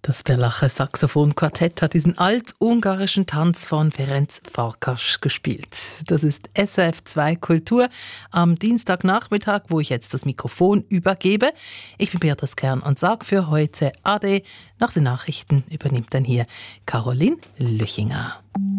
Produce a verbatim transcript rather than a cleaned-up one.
Das Berlacher Saxophonquartett hat diesen altungarischen Tanz von Ferenc Farkas gespielt. Das ist S R F zwei Kultur am Dienstagnachmittag, wo ich jetzt das Mikrofon übergebe. Ich bin Beatrice Kern und sage für heute Ade. Nach den Nachrichten übernimmt dann hier Caroline Lüchinger.